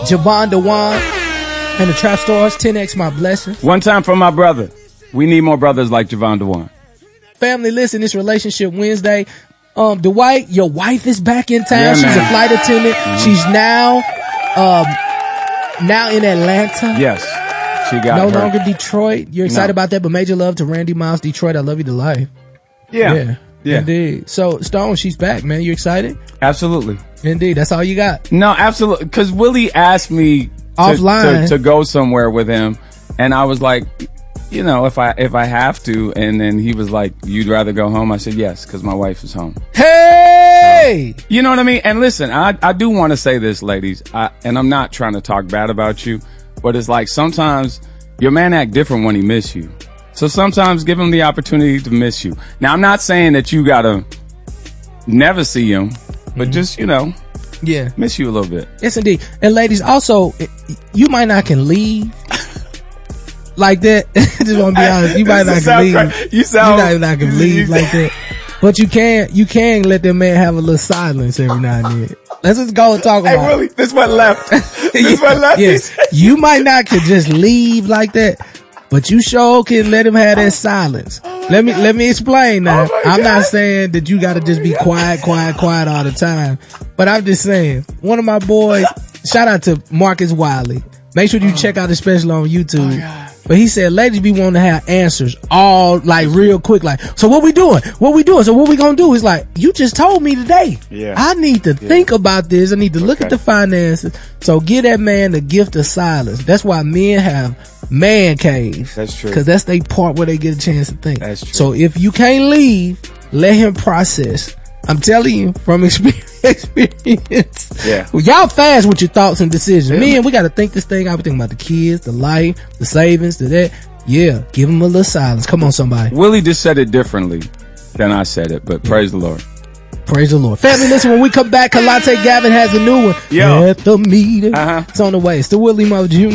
Javon Dewan and the Trap Stars. 10X my blessing. One time for my brother. We need more brothers like Javon Dewan. Family, listen, this Relationship Wednesday. Dwight, your wife is back in town. Yeah, she's man. a flight attendant. Mm-hmm. She's now in Atlanta. Yes. She got No her. longer Detroit. You're excited about that, but major love to Randy Miles, Detroit. I love you to life. Yeah. Indeed. So, Stone, she's back, man. You excited? Absolutely. Indeed. That's all you got. No, absolutely. Because Willie asked me Offline to go somewhere with him, and I was like, you know, if I have to, and then he was like, "You'd rather go home?" I said, "Yes," because my wife is home. Hey, you know what I mean? And listen, I do want to say this, ladies, and I'm not trying to talk bad about you, but it's like sometimes your man act different when he miss you. So sometimes give him the opportunity to miss you. Now, I'm not saying that you gotta never see him, but just, you know, miss you a little bit. Yes, indeed. And ladies, also, you might not can leave like that. Just want to be honest. You might not can leave. You not can leave like that. But you can let that man have a little silence every now and then. Let's just go and talk about it. Hey, Willie, this one left. This one left. Yes. You might not can just leave like that, but you sure can let him have that silence. Let me explain now. I'm not saying that you gotta just be quiet all the time. But I'm just saying, one of my boys, shout out to Marcus Wiley. Make sure you check out the special on YouTube. But he said ladies be wanting to have answers all like real quick. Like, so what we doing? What we doing? So what we gonna do? It's like, you just told me today. Yeah. I need to think about this. I need to look at the finances. So give that man the gift of silence. That's why men have man caves. That's true. Cause that's the part where they get a chance to think. That's true. So if you can't leave, let him process. I'm telling you from experience. Yeah. Well, y'all fast with your thoughts and decisions. Man, we got to think this thing out. We think about the kids, the life, the savings, the that. Yeah. Give him a little silence. Come on, somebody. Willie just said it differently than I said it, but praise the Lord. Praise the Lord. Family, listen, when we come back, Kalante Gavin has a new one. Yo. At the meeting. It's on the way. It's the Willie Mo Jr.